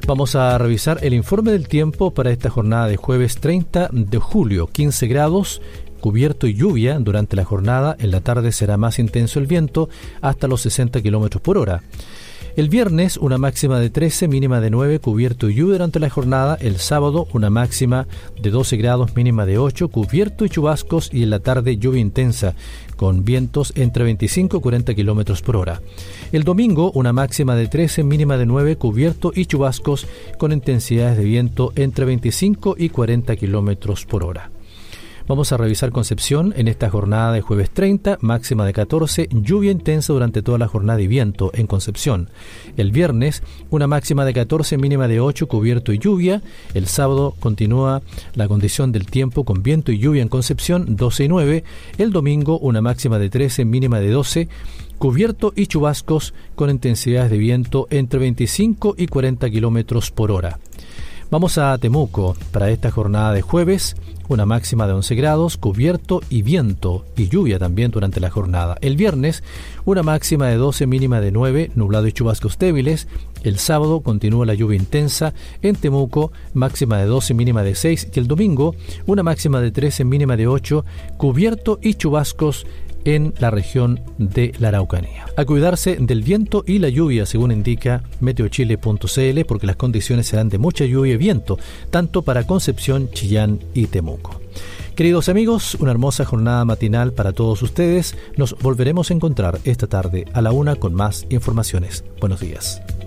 Vamos a revisar el informe del tiempo para esta jornada de jueves 30 de julio. 15 grados, cubierto y lluvia durante la jornada. En la tarde será más intenso el viento hasta los 60 kilómetros por hora. El viernes, una máxima de 13, mínima de 9, cubierto y lluvia durante la jornada. El sábado, una máxima de 12 grados, mínima de 8, cubierto y chubascos. Y en la tarde, lluvia intensa, con vientos entre 25 y 40 kilómetros por hora. El domingo, una máxima de 13, mínima de 9, cubierto y chubascos, con intensidades de viento entre 25 y 40 kilómetros por hora. Vamos a revisar Concepción en esta jornada de jueves 30, máxima de 14, lluvia intensa durante toda la jornada y viento en Concepción. El viernes, una máxima de 14, mínima de 8, cubierto y lluvia. El sábado continúa la condición del tiempo con viento y lluvia en Concepción, 12 y 9. El domingo, una máxima de 13, mínima de 12, cubierto y chubascos con intensidades de viento entre 25 y 40 kilómetros por hora. Vamos a Temuco para esta jornada de jueves, una máxima de 11 grados, cubierto y viento y lluvia también durante la jornada. El viernes, una máxima de 12, mínima de 9, nublado y chubascos débiles. El sábado continúa la lluvia intensa en Temuco, máxima de 12, mínima de 6. Y el domingo, una máxima de 13, mínima de 8, cubierto y chubascos en la región de la Araucanía. A cuidarse del viento y la lluvia, según indica meteochile.cl, porque las condiciones serán de mucha lluvia y viento, tanto para Concepción, Chillán y Temuco. Queridos amigos, una hermosa jornada matinal para todos ustedes. Nos volveremos a encontrar esta tarde a la 1 con más informaciones. Buenos días.